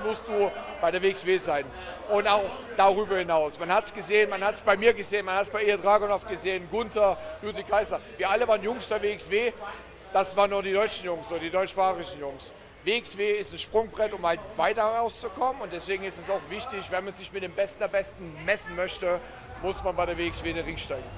musst du bei der WXW sein. Und auch darüber hinaus. Man hat es gesehen, man hat es bei mir gesehen, man hat es bei Ilja Dragunov gesehen, Gunther, Ludwig Kaiser. Wir alle waren Jungs der WXW. Das waren nur die deutschen Jungs, oder die deutschsprachigen Jungs. WXW ist ein Sprungbrett, um halt weiter rauszukommen. Und deswegen ist es auch wichtig, wenn man sich mit dem Besten der Besten messen möchte, muss man bei der WXW in den Ring steigen.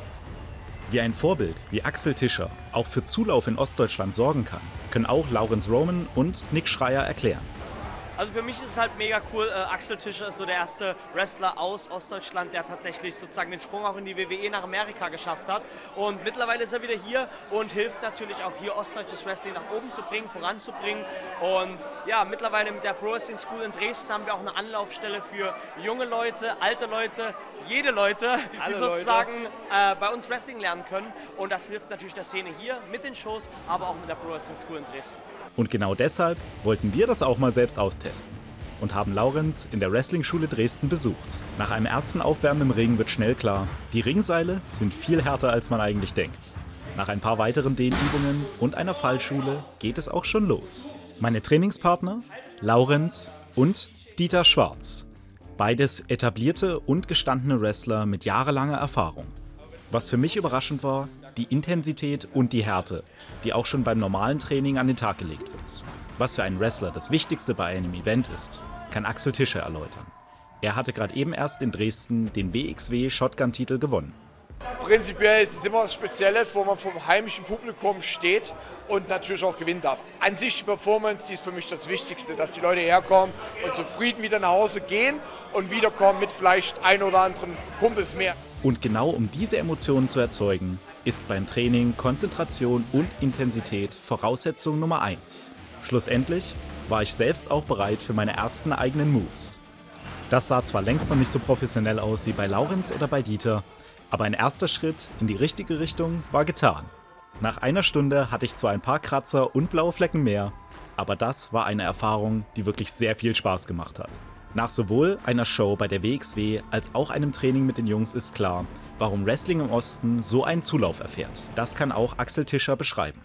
Wie ein Vorbild wie Axel Tischer auch für Zulauf in Ostdeutschland sorgen kann, können auch Laurenz Roman und Nick Schreier erklären. Also für mich ist es halt mega cool, Axel Tischer ist so der erste Wrestler aus Ostdeutschland, der tatsächlich sozusagen den Sprung auch in die WWE nach Amerika geschafft hat. Und mittlerweile ist er wieder hier und hilft natürlich auch hier ostdeutsches Wrestling nach oben zu bringen, voranzubringen. Und ja, mittlerweile mit der Pro Wrestling School in Dresden haben wir auch eine Anlaufstelle für junge Leute, alte Leute, jede Leute, die sozusagen bei uns Wrestling lernen können. Und das hilft natürlich der Szene hier mit den Shows, aber auch mit der Pro Wrestling School in Dresden. Und genau deshalb wollten wir das auch mal selbst austesten und haben Laurenz in der Wrestling-Schule Dresden besucht. Nach einem ersten Aufwärmen im Ring wird schnell klar, die Ringseile sind viel härter, als man eigentlich denkt. Nach ein paar weiteren Dehnübungen und einer Fallschule geht es auch schon los. Meine Trainingspartner Laurenz und Dieter Schwarz. Beides etablierte und gestandene Wrestler mit jahrelanger Erfahrung. Was für mich überraschend war, die Intensität und die Härte, die auch schon beim normalen Training an den Tag gelegt wird. Was für einen Wrestler das Wichtigste bei einem Event ist, kann Axel Tischer erläutern. Er hatte gerade eben erst in Dresden den WXW Shotgun-Titel gewonnen. Prinzipiell ist es immer was Spezielles, wo man vom heimischen Publikum steht und natürlich auch gewinnen darf. An sich die Performance, die ist für mich das Wichtigste, dass die Leute herkommen und zufrieden wieder nach Hause gehen und wiederkommen mit vielleicht ein oder anderen Kumpels mehr. Und genau um diese Emotionen zu erzeugen, ist beim Training Konzentration und Intensität Voraussetzung Nummer 1. Schlussendlich war ich selbst auch bereit für meine ersten eigenen Moves. Das sah zwar längst noch nicht so professionell aus wie bei Laurenz oder bei Dieter, aber ein erster Schritt in die richtige Richtung war getan. Nach einer Stunde hatte ich zwar ein paar Kratzer und blaue Flecken mehr, aber das war eine Erfahrung, die wirklich sehr viel Spaß gemacht hat. Nach sowohl einer Show bei der WXW als auch einem Training mit den Jungs ist klar, warum Wrestling im Osten so einen Zulauf erfährt. Das kann auch Axel Tischer beschreiben.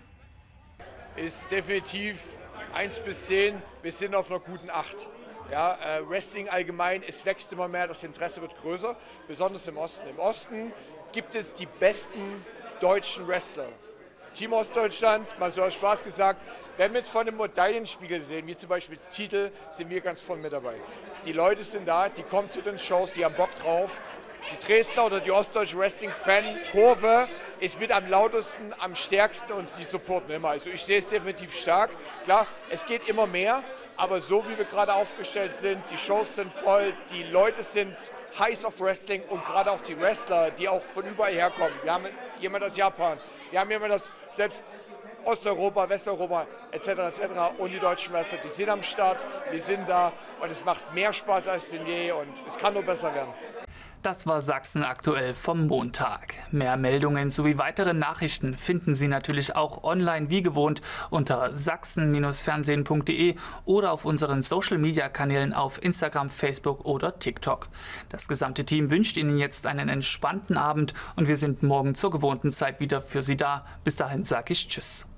Ist definitiv 1 bis 10, wir sind auf einer guten 8. Ja, Wrestling allgemein, es wächst immer mehr, das Interesse wird größer, besonders im Osten. Im Osten gibt es die besten deutschen Wrestler. Team Ostdeutschland, mal so aus Spaß gesagt, wenn wir jetzt von dem Medaillenspiegel sehen, wie zum Beispiel das Titel, sind wir ganz vorne mit dabei. Die Leute sind da, die kommen zu den Shows, die haben Bock drauf. Die Dresdner oder die ostdeutsche Wrestling-Fan-Kurve ist mit am lautesten, am stärksten und die supporten immer. Also ich sehe es definitiv stark. Klar, es geht immer mehr, aber so wie wir gerade aufgestellt sind, die Shows sind voll, die Leute sind heiß auf Wrestling und gerade auch die Wrestler, die auch von überall herkommen. Wir haben jemanden aus Japan, wir haben jemanden aus selbst Osteuropa, Westeuropa etc. und die deutschen Wrestler, die sind am Start, wir sind da und es macht mehr Spaß als denn je und es kann nur besser werden. Das war Sachsen aktuell vom Montag. Mehr Meldungen sowie weitere Nachrichten finden Sie natürlich auch online wie gewohnt unter sachsen-fernsehen.de oder auf unseren Social-Media-Kanälen auf Instagram, Facebook oder TikTok. Das gesamte Team wünscht Ihnen jetzt einen entspannten Abend und wir sind morgen zur gewohnten Zeit wieder für Sie da. Bis dahin sage ich Tschüss.